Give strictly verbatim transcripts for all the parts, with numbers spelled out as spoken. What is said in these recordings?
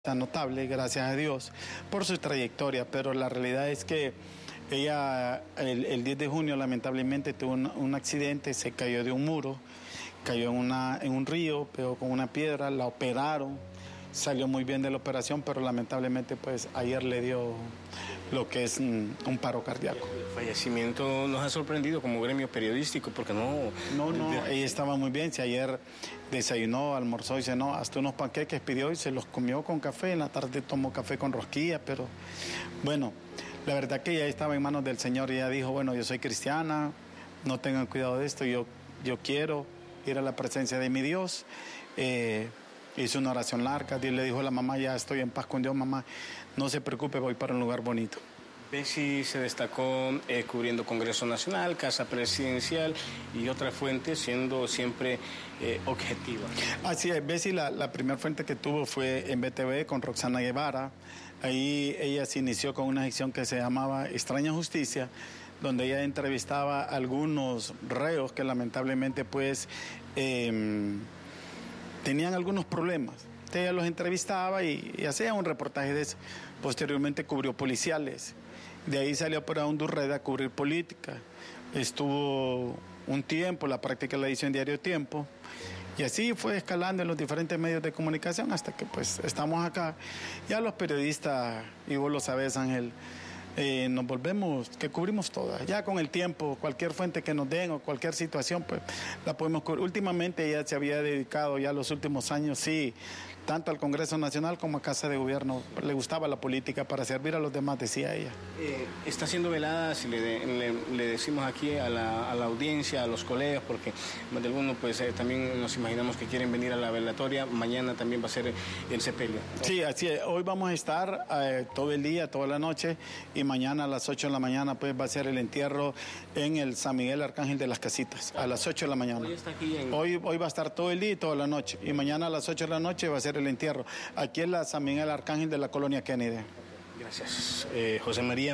Tan notable, gracias a Dios, por su trayectoria, pero la realidad es que ella el, el diez de junio lamentablemente tuvo un, un accidente, se cayó de un muro, cayó en, una, en un río, pegó con una piedra, la operaron, salió muy bien de la operación, pero lamentablemente pues ayer le dio lo que es un, un paro cardíaco. El fallecimiento nos ha sorprendido como gremio periodístico porque no... No, no, ella estaba muy bien, si ayer desayunó, almorzó y cenó, hasta unos panqueques pidió y se los comió con café, en la tarde tomó café con rosquilla, pero bueno, la verdad que ella estaba en manos del Señor y ella dijo, bueno, yo soy cristiana, no tengan cuidado de esto, yo, yo quiero ir a la presencia de mi Dios. Eh, hizo una oración larga, Dios le dijo a la mamá, ya estoy en paz con Dios, mamá, no se preocupe, voy para un lugar bonito. Bessie se destacó eh, cubriendo Congreso Nacional, Casa Presidencial y otras fuentes, siendo siempre eh, objetiva. Así es, Bessie la, la primera fuente que tuvo fue en B T V con Roxana Guevara. Ahí ella se inició con una sección que se llamaba Extraña Justicia, donde ella entrevistaba a algunos reos que lamentablemente pues eh, tenían algunos problemas. Ella los entrevistaba y, y hacía un reportaje de eso. Posteriormente cubrió policiales. De ahí salió para Hondurreda a cubrir política. Estuvo un tiempo, la práctica la hizo en Diario Tiempo. Y así fue escalando en los diferentes medios de comunicación hasta que pues estamos acá. Ya los periodistas, y vos lo sabés, Ángel, eh, nos volvemos, que cubrimos todas. Ya con el tiempo, cualquier fuente que nos den o cualquier situación, pues la podemos cubrir. Últimamente ella se había dedicado ya los últimos años, sí, tanto al Congreso Nacional como a Casa de Gobierno. Le gustaba la política para servir a los demás, decía ella. Eh, está siendo velada, si le, de, le, le decimos aquí a la, a la audiencia, a los colegas, porque más de algunos pues eh, también nos imaginamos que quieren venir a la velatoria. Mañana también va a ser el sepelio. Sí, así es. Hoy vamos a estar eh, todo el día, toda la noche, y mañana a las ocho de la mañana pues va a ser el entierro en el San Miguel Arcángel de las Casitas, a las ocho de la mañana. Hoy está aquí en... Hoy, hoy va a estar todo el día y toda la noche, y mañana a las ocho de la noche va a ser el entierro, aquí en la San Miguel Arcángel de la colonia Kennedy. Gracias. Eh, José María,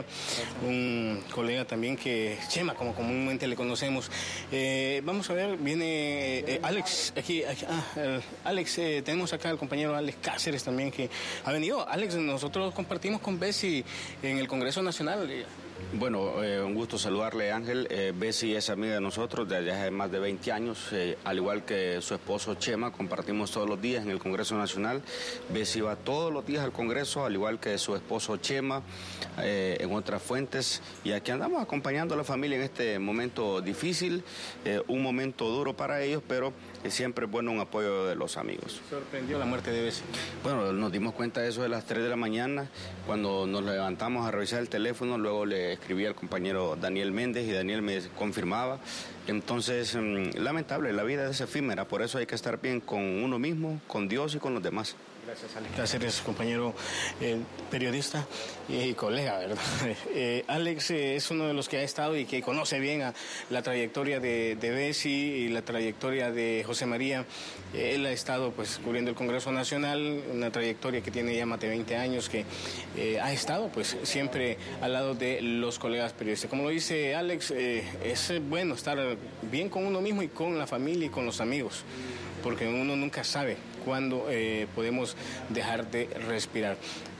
un colega también que, Chema, como comúnmente le conocemos. Eh, vamos a ver, viene eh, Alex, aquí, aquí ah, eh, Alex, eh, tenemos acá al compañero Alex Cáceres también que ha venido. Alex, nosotros compartimos con Bessie en el Congreso Nacional. Bueno, eh, un gusto saludarle, Ángel. Eh, Bessie es amiga de nosotros desde hace más de veinte años, eh, al igual que su esposo Chema, compartimos todos los días en el Congreso Nacional. Bessie va todos los días al Congreso, al igual que su esposo Chema, eh, en otras fuentes, y aquí andamos acompañando a la familia en este momento difícil, eh, un momento duro para ellos, pero eh, siempre es bueno un apoyo de los amigos. ¿Sorprendió la muerte de Bessie? Bueno, nos dimos cuenta de eso de las tres de la mañana, cuando nos levantamos a revisar el teléfono, luego le escribí al compañero Daniel Méndez y Daniel me confirmaba. Entonces, mmm, lamentable, la vida es efímera, por eso hay que estar bien con uno mismo, con Dios y con los demás. Gracias, Alex Cáceres, compañero eh, periodista y colega, ¿verdad? Eh, Alex eh, es uno de los que ha estado y que conoce bien a la trayectoria de, de Bessie y la trayectoria de José María. Eh, él ha estado pues cubriendo el Congreso Nacional, una trayectoria que tiene ya más de veinte años, que eh, ha estado pues siempre al lado de los colegas periodistas. Como lo dice Alex, eh, es bueno estar bien con uno mismo y con la familia y con los amigos, porque uno nunca sabe cuándo eh, podemos dejar de respirar.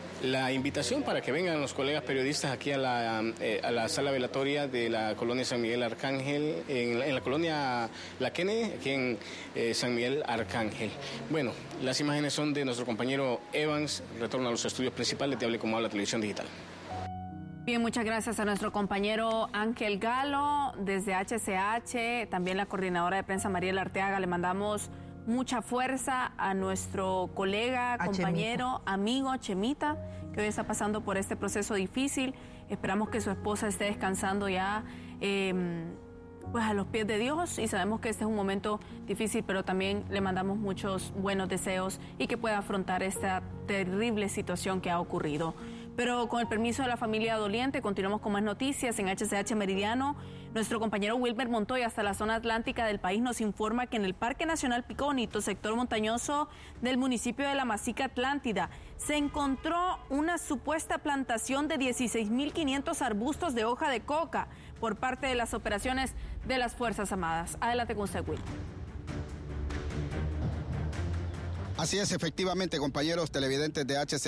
La invitación para que vengan los colegas periodistas aquí a la, eh, a la sala velatoria de la colonia San Miguel Arcángel, en la, en la colonia La Kennedy, aquí en eh, San Miguel Arcángel. Bueno, las imágenes son de nuestro compañero Evans, retorno a los estudios principales de Hable Como Habla Televisión Digital. Bien, muchas gracias a nuestro compañero Ángel Galo desde H C H, también la coordinadora de prensa Mariela Arteaga. Le mandamos mucha fuerza a nuestro colega, a compañero, Chemita. amigo Chemita, que hoy está pasando por este proceso difícil. Esperamos que su esposa esté descansando ya eh, pues a los pies de Dios, y sabemos que este es un momento difícil, pero también le mandamos muchos buenos deseos y que pueda afrontar esta terrible situación que ha ocurrido. Pero con el permiso de la familia doliente, continuamos con más noticias en H C H Meridiano. Nuestro compañero Wilmer Montoya, hasta la zona atlántica del país, nos informa que en el Parque Nacional Pico Bonito, sector montañoso del municipio de La Masica Atlántida, se encontró una supuesta plantación de dieciséis mil quinientos arbustos de hoja de coca por parte de las operaciones de las Fuerzas Armadas. Adelante con usted, Will. Así es, efectivamente, compañeros televidentes de H C.